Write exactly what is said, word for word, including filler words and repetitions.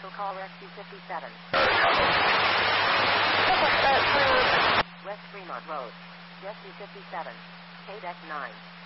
Commercial call Rescue fifty-seven. West Fremont Road. Rescue fifty-seven. K D E C nine.